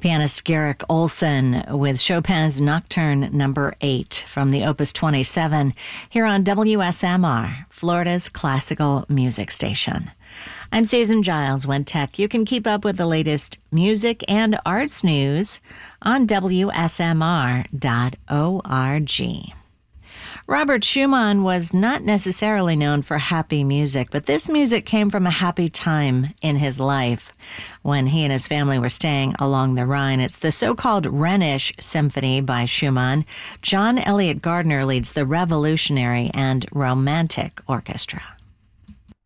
Pianist Garrick Olson with Chopin's Nocturne Number 8 from the Opus 27 here on WSMR, Florida's classical music station. I'm Susan Giles, WinTech. You can keep up with the latest music and arts news on WSMR.org. Robert Schumann was not necessarily known for happy music, but this music came from a happy time in his life when he and his family were staying along the Rhine. It's the so-called Rhenish Symphony by Schumann. John Elliott Gardner leads the revolutionary and romantic orchestra.